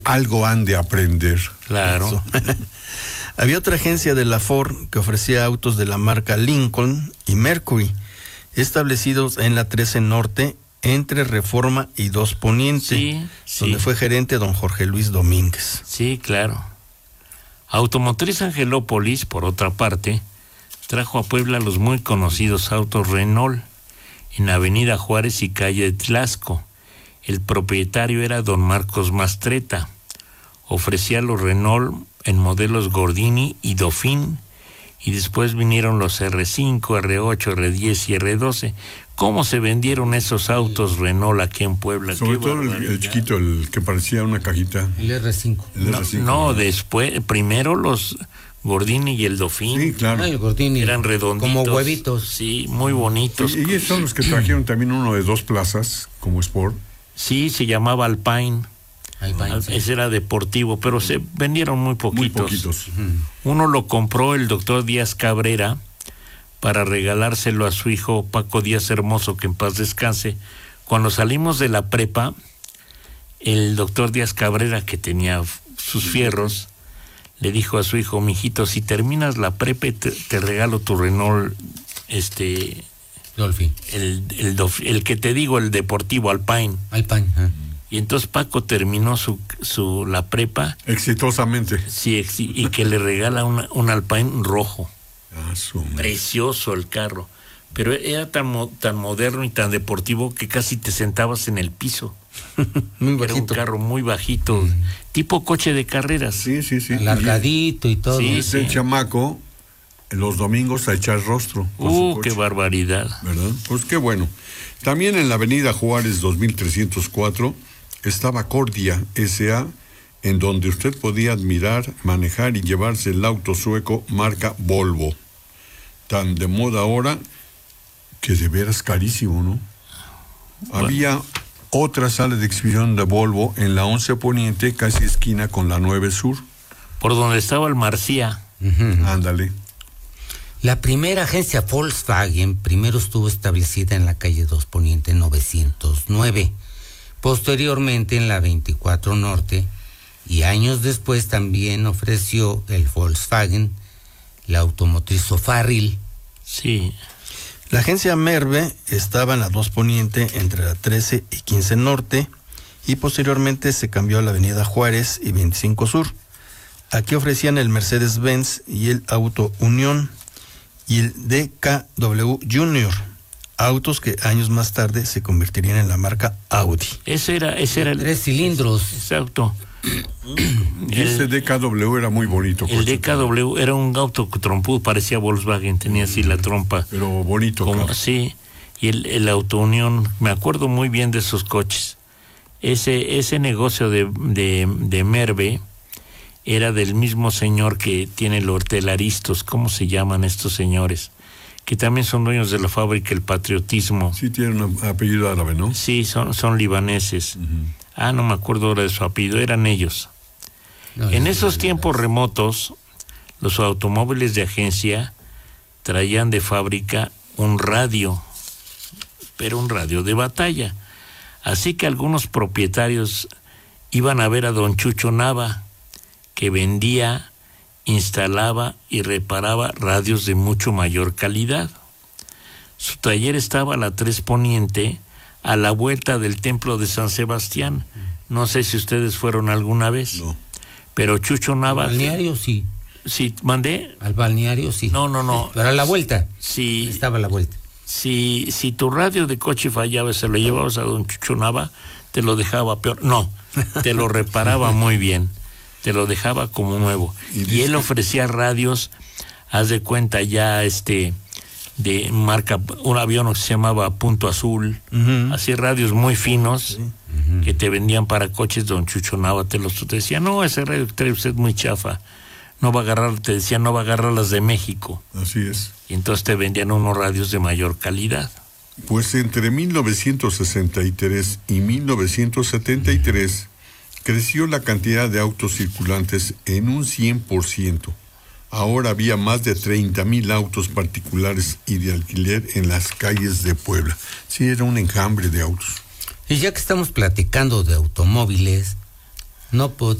algo han de aprender. Claro. Había otra agencia de la Ford que ofrecía autos de la marca Lincoln y Mercury, establecidos en la 13 Norte, entre Reforma y 2 Poniente, donde fue gerente don Jorge Luis Domínguez. Sí, claro. Automotriz Angelópolis, por otra parte, trajo a Puebla los muy conocidos autos Renault en Avenida Juárez y calle de Tlaxco. El propietario era don Marcos Mastreta. Ofrecía los Renault en modelos Gordini y Dauphin, y después vinieron los R5, R8, R10 y R12. ¿Cómo se vendieron esos autos Renault aquí en Puebla? Sobre todo el chiquito, el que parecía una cajita. El R5. No, después, primero los Gordini y el Dauphin. Sí, claro. El Gordini. Eran redonditos. Como huevitos. Sí, muy bonitos. Y esos son los que trajeron también uno de 2 plazas, como Sport. Sí, se llamaba Alpine. Sí. Ese era deportivo, pero se vendieron muy poquitos. Muy poquitos. Uno lo compró el doctor Díaz Cabrera para regalárselo a su hijo Paco Díaz Hermoso, que en paz descanse. Cuando salimos de la prepa, el doctor Díaz Cabrera, que tenía sus fierros, le dijo a su hijo: mijito, si terminas la prepa te regalo tu Renault, Dolphin. el que te digo, el deportivo Alpine. Y entonces Paco terminó la prepa exitosamente. Sí, y que le regala un Alpine rojo. Madre. Precioso el carro, pero era tan moderno y tan deportivo que casi te sentabas en el piso. Muy bajito. Era un carro muy bajito, tipo coche de carreras. Sí. Alargadito y todo. Sí. El chamaco, los domingos a echar rostro. Qué barbaridad. ¿Verdad? Pues qué bueno. También en la avenida Juárez 2304 estaba Cordia S.A., en donde usted podía admirar, manejar y llevarse el auto sueco marca Volvo. Tan de moda ahora que de veras carísimo, ¿no? Bueno. Había otra sala de exhibición de Volvo en la 11 Poniente, casi esquina con la 9 Sur. Por donde estaba el Marcía. Ándale. La primera agencia Volkswagen primero estuvo establecida en la calle 2 Poniente 909, posteriormente en la 24 Norte, y años después también ofreció el Volkswagen, la automotriz Sofarril. Sí. La agencia Merve estaba en la 2 Poniente entre la 13 y 15 Norte, y posteriormente se cambió a la avenida Juárez y 25 Sur. Aquí ofrecían el Mercedes-Benz y el Auto Unión y el DKW Junior, autos que años más tarde se convertirían en la marca Audi. Ese era el 3 cilindros. Exacto. Y ese DKW era muy bonito. El DKW era un auto trompudo, parecía Volkswagen, tenía así la trompa. Pero bonito. Claro. Sí, y el Auto Unión, me acuerdo muy bien de esos coches. Ese negocio de Merve era del mismo señor que tiene los Hortelaristos. ¿Cómo se llaman estos señores? Que también son dueños de la fábrica El Patriotismo. Sí, tienen un apellido árabe, ¿no? Sí, son libaneses. No me acuerdo ahora de su apellido, eran ellos. En esos tiempos remotos, los automóviles de agencia traían de fábrica un radio, pero un radio de batalla. Así que algunos propietarios iban a ver a don Chucho Nava, que vendía, instalaba y reparaba radios de mucho mayor calidad. Su taller estaba a la 3 Poniente, a la vuelta del templo de San Sebastián. No sé si ustedes fueron alguna vez. No. Pero Chucho Nava... ¿Al balneario? Sí. Sí, ¿mandé? Al balneario, sí. No. Pero a la vuelta. Sí. Estaba a la vuelta. Si tu radio de coche fallaba, se lo llevabas a don Chucho Nava, te lo dejaba peor. No, te lo reparaba muy bien. Te lo dejaba como nuevo. Y él ofrecía radios, haz de cuenta ya de marca, un avión que se llamaba Punto Azul, así radios muy finos, que te vendían para coches. Don Chucho Nava te decía: no, ese radio que trae usted es muy chafa, no va a agarrar, te decía, no va a agarrar las de México. Así es. Y entonces te vendían unos radios de mayor calidad. Pues entre 1963 y 1973 creció la cantidad de autos circulantes en un 100%. Ahora había más de 30,000 autos particulares y de alquiler en las calles de Puebla. Sí, era un enjambre de autos. Y ya que estamos platicando de automóviles, no podía